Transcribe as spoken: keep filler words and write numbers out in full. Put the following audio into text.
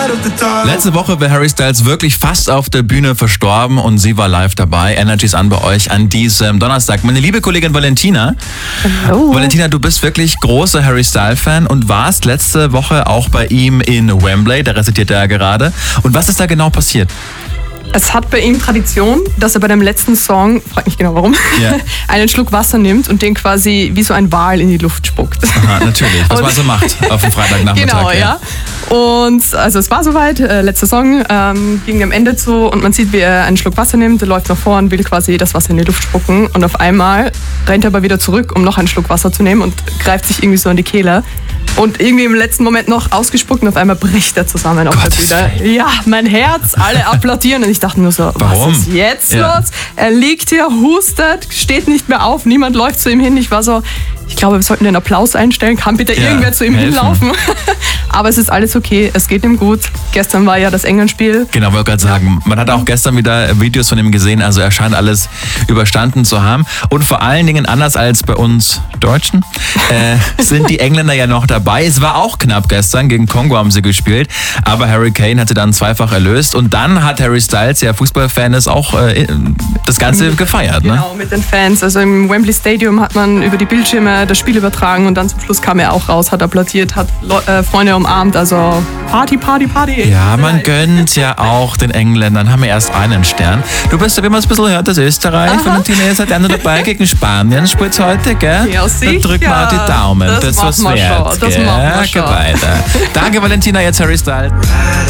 Letzte Woche war Harry Styles wirklich fast auf der Bühne verstorben und sie war live dabei. Energy ist an bei euch an diesem Donnerstag. Meine liebe Kollegin Valentina. Hallo. Valentina, du bist wirklich großer Harry Styles-Fan und warst letzte Woche auch bei ihm in Wembley. Da residiert er ja gerade. Und was ist da genau passiert? Es hat bei ihm Tradition, dass er bei dem letzten Song, frag mich genau warum, Ja. einen Schluck Wasser nimmt und den quasi wie so ein Wal in die Luft spuckt. Aha, natürlich, was man so macht auf dem Freitagnachmittag. Genau, ja. Und also es war soweit, äh, letzter Song, ähm, ging am Ende zu und man sieht, wie er einen Schluck Wasser nimmt, er läuft nach vorn, will quasi das Wasser in die Luft spucken und auf einmal rennt er aber wieder zurück, um noch einen Schluck Wasser zu nehmen und greift sich irgendwie so an die Kehle. Und irgendwie im letzten Moment noch ausgespuckt und auf einmal bricht er zusammen auf Gottes der Bühne. Ja, mein Herz, alle applaudieren und ich dachte nur so, Warum? was ist jetzt Ja. los? Er liegt hier, hustet, steht nicht mehr auf, niemand läuft zu ihm hin. Ich war so, ich glaube, wir sollten den Applaus einstellen, kann bitte Ja, irgendwer zu ihm helfen. hinlaufen? Aber es ist alles okay, es geht ihm gut. Gestern war ja das England-Spiel. Genau, wollte gerade sagen, man hat auch gestern wieder Videos von ihm gesehen, also er scheint alles überstanden zu haben. Und vor allen Dingen, anders als bei uns Deutschen, äh, sind die Engländer ja noch dabei. Es war auch knapp gestern, gegen Kongo haben sie gespielt, aber Harry Kane hatte dann zweifach erlöst. Und dann hat Harry Styles, der Fußballfan ist, auch äh, das Ganze gefeiert. Ne? Genau, mit den Fans. Also im Wembley Stadium hat man über die Bildschirme das Spiel übertragen und dann zum Schluss kam er auch raus, hat applaudiert, hat Leu- äh, Freunde umarmt. Also Party, Party, Party. Ja, man gönnt ja auch den Engländern, haben wir erst einen Stern. Du bist ja, wie man es ein bisschen hört, das Österreich. Aha. Valentina, ihr seid ja noch dabei gegen Spanien, spielt heute, gell? Ja, Dann drück sicher. mal die Daumen, Das das, machen was wir wert. schon, das gell? machen wir schon. Geh weiter. Danke, Valentina, jetzt Harry Styles.